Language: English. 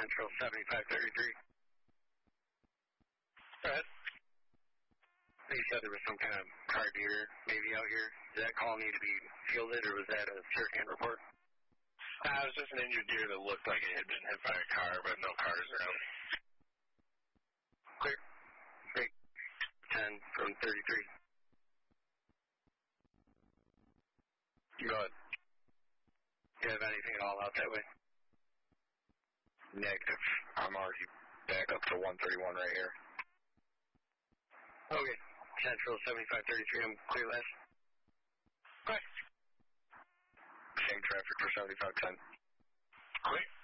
Central 7533. Go ahead. You said there was some kind of car deer maybe out here. Did that call need to be fielded, or was that a shorthand report? It was just an injured deer that looked like it had been hit by a car, but no cars around. Clear. Break 10 from 33. Go ahead. Do you have anything at all out that way? Negative. I'm already back up to 131 right here. Okay. Central 7533, I'm clear last. Okay. Same traffic for 7510. Quick.